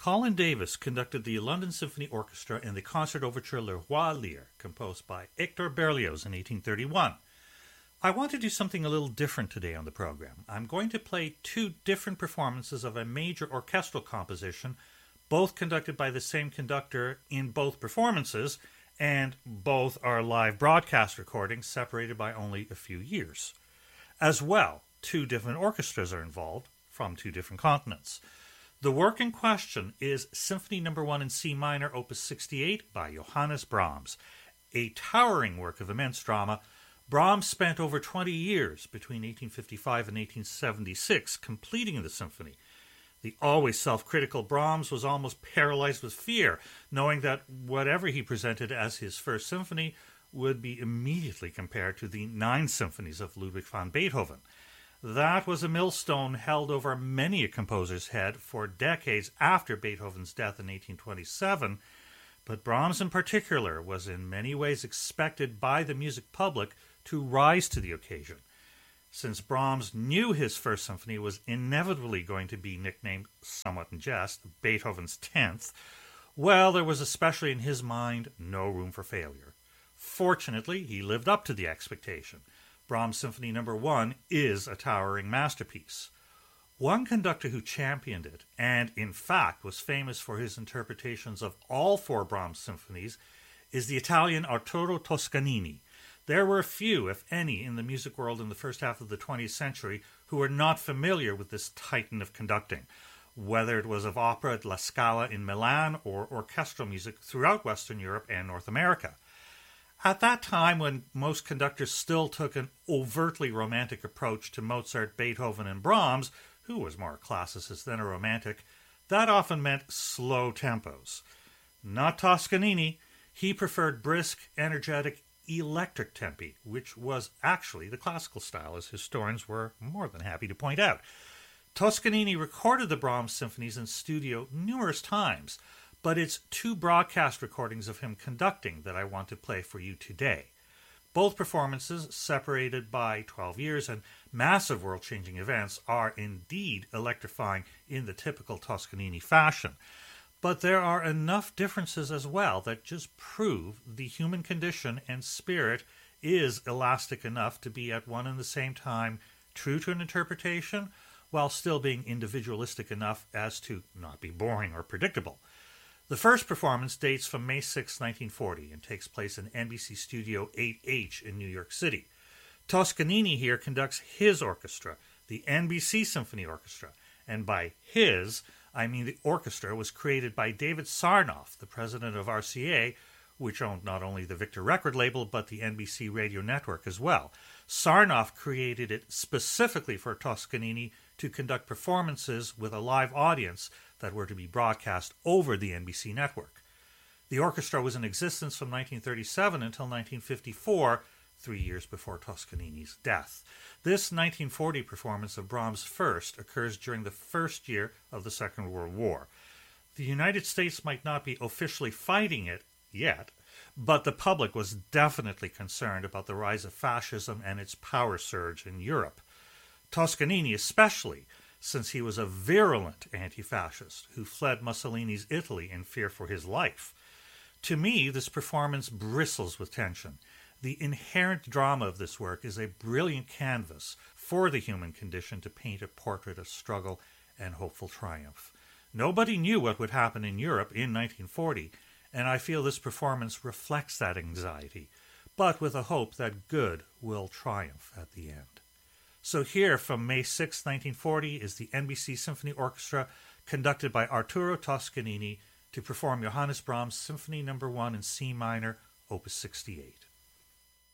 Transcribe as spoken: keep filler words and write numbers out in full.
Colin Davis conducted the London Symphony Orchestra in the concert overture Le Roi Lear, composed by Hector Berlioz in eighteen thirty-one. I want to do something a little different today on the program. I'm going to play two different performances of a major orchestral composition, both conducted by the same conductor in both performances, and both are live broadcast recordings separated by only a few years. As well, two different orchestras are involved from two different continents. The work in question is Symphony Number one in C minor, Opus sixty-eight by Johannes Brahms, a towering work of immense drama. Brahms spent over twenty years between eighteen fifty-five and eighteen seventy-six completing the symphony. The always self-critical Brahms was almost paralyzed with fear, knowing that whatever he presented as his first symphony would be immediately compared to the nine symphonies of Ludwig van Beethoven. That was a millstone held over many a composer's head for decades after Beethoven's death in eighteen twenty-seven, but Brahms in particular was in many ways expected by the music public to rise to the occasion. Since Brahms knew his first symphony was inevitably going to be nicknamed, somewhat in jest, Beethoven's tenth, well, there was especially in his mind no room for failure. Fortunately, he lived up to the expectation. Brahms' Symphony Number one is a towering masterpiece. One conductor who championed it, and in fact was famous for his interpretations of all four Brahms symphonies, is the Italian Arturo Toscanini. There were few, if any, in the music world in the first half of the twentieth century who were not familiar with this titan of conducting, whether it was of opera at La Scala in Milan or orchestral music throughout Western Europe and North America. At that time, when most conductors still took an overtly romantic approach to Mozart, Beethoven, and Brahms, who was more a classicist than a romantic, that often meant slow tempos. Not Toscanini. He preferred brisk, energetic, electric tempi, which was actually the classical style, as historians were more than happy to point out. Toscanini recorded the Brahms symphonies in studio numerous times, but it's two broadcast recordings of him conducting that I want to play for you today. Both performances, separated by twelve years and massive world-changing events, are indeed electrifying in the typical Toscanini fashion. But there are enough differences as well that just prove the human condition and spirit is elastic enough to be at one and the same time true to an interpretation, while still being individualistic enough as to not be boring or predictable. The first performance dates from May sixth, nineteen forty, and takes place in N B C Studio eight H in New York City. Toscanini here conducts his orchestra, the N B C Symphony Orchestra, and by his, I mean the orchestra was created by David Sarnoff, the president of R C A, which owned not only the Victor record label, but the N B C radio network as well. Sarnoff created it specifically for Toscanini to conduct performances with a live audience that were to be broadcast over the N B C network. The orchestra was in existence from nineteen thirty-seven until nineteen fifty-four, three years before Toscanini's death. This nineteen forty performance of Brahms' first occurs during the first year of the Second World War. The United States might not be officially fighting it yet, but the public was definitely concerned about the rise of fascism and its power surge in Europe. Toscanini especially, since he was a virulent anti-fascist who fled Mussolini's Italy in fear for his life. To me, this performance bristles with tension. The inherent drama of this work is a brilliant canvas for the human condition to paint a portrait of struggle and hopeful triumph. Nobody knew what would happen in Europe in nineteen forty, and I feel this performance reflects that anxiety, but with a hope that good will triumph at the end. So here, from May sixth, nineteen forty, is the N B C Symphony Orchestra, conducted by Arturo Toscanini, to perform Johannes Brahms' Symphony Number one in C minor, Opus sixty-eight.